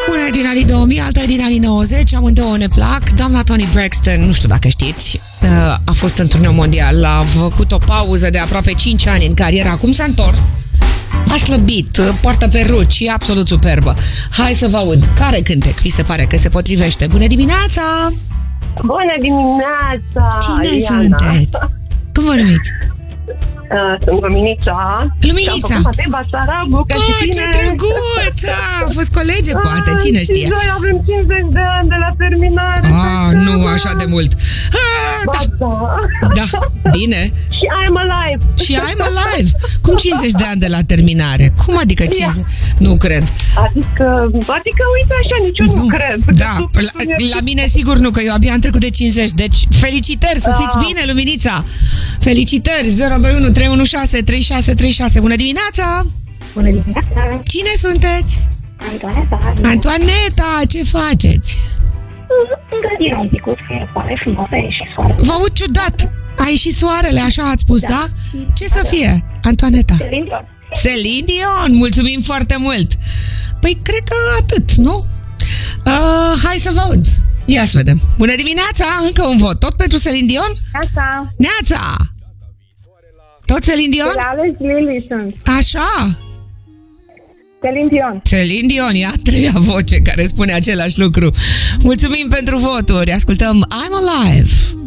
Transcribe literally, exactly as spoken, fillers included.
Una din anii două mii, alta din anii nouăzeci, amândouă ne plac. Doamna Toni Braxton, nu știu dacă știți, a fost în turneu mondial, a făcut o pauză de aproape cinci ani în carieră, acum s-a întors. A slăbit, poartă peruci, e absolut superbă. Hai să vă aud, care cântec vi se pare că se potrivește? Bună dimineața! Bună dimineața! Cine Iana. sunteți? Cum vă numiți? Uh, sunt Luminița. Luminița! Am făcut Basarabu, ca Oh, și ce tine. drăguț! A fost colege, poate, cine știe? Și noi avem cincizeci de ani de la terminare. Ah, nu așa de mult. Ah, Ba, da. da. Da, bine. Și I'm alive. Și I'm alive. Cum cincizeci de ani de la terminare? Cum adică cincizeci? Nu cred. Adică, adică uite așa, nici eu nu, nu cred. Da, la, la mine sigur nu, că eu abia am trecut de cincizeci. Deci, felicitări, să fiți Ah. bine, Luminița. Felicitări, zero doi unu trei unu șase trei șase trei șase. Bună dimineața! Bună dimineața! Cine sunteți? Antoaneta! Antoaneta, ce faceți? Îngrădire un picuț, că e pare frumos, a ieșit soare. Vă aud ciudat. A ieșit soarele, așa ați spus, da? Da. Ce să fie, Antoaneta? Celine Dion. Celine Dion, mulțumim foarte mult. Păi cred că atât, nu? Uh, hai să vă aud. Ia să vedem. Bună dimineața, încă un vot. Tot pentru Celine Dion? Asta, Neața! Tot Celine Dion? de Alex Lily sunt. Așa. Celine Dion. Celine Dion, e a treia voce care spune același lucru. Mulțumim pentru voturi. Ascultăm I'm Alive.